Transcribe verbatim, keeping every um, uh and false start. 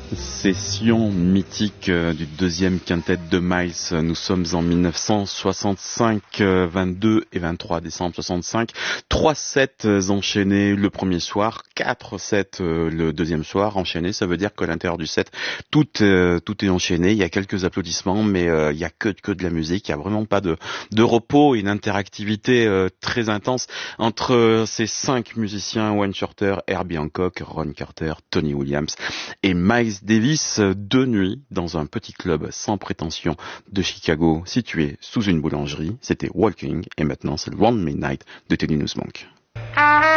Session mythique euh, du deuxième quintet de Miles. Nous sommes en mille neuf cent soixante-cinq, euh, vingt-deux et vingt-trois décembre soixante-cinq. Trois sets enchaînés le premier soir, quatre sets euh, le deuxième soir enchaînés. Ça veut dire qu'à l'intérieur du set, tout, euh, tout est enchaîné. Il y a quelques applaudissements, mais euh, il y a que, que de la musique. Il y a vraiment pas de, de repos et une interactivité euh, très intense entre euh, ces cinq musiciens: Wayne Shorter, Herbie Hancock, Ron Carter, Tony Williams et Miles Davis, de nuit dans un petit club sans prétention de Chicago, situé sous une boulangerie. C'était Walking, et maintenant c'est le Round Midnight de Teddy Newsmonk.